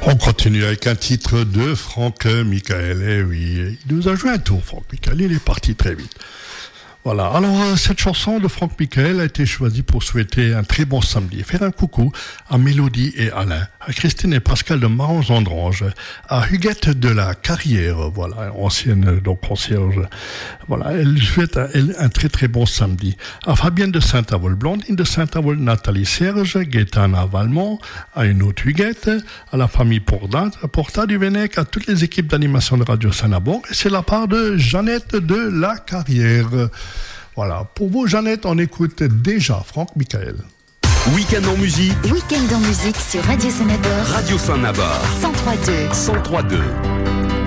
On continue avec un titre de Franck Michael. Eh oui, il nous a joué un tour, Franck Michael. Il est parti très vite. Voilà. Alors, cette chanson de Franck Michael a été choisie pour souhaiter un très bon samedi. Faire un coucou à Mélodie et Alain, à Christine et Pascal de Marans-Andrange, à Huguette de la Carrière, voilà, ancienne, donc concierge. Voilà. Elle souhaite à elle un très très bon samedi. À Fabienne de Saint-Avold, Blondine de Saint-Avold, Nathalie Serge, Gaétana Valmont, à une autre Huguette, à la famille Porta du Vennec, à toutes les équipes d'animation de Radio Saint-Nabon. Et c'est la part de Jeannette de la Carrière. Voilà, pour vous Jeannette, on écoute déjà Franck Michael. Week-end en musique. Week-end en musique sur Radio Saint-Nabord. Radio Saint-Nabord. 103.2. 103.2.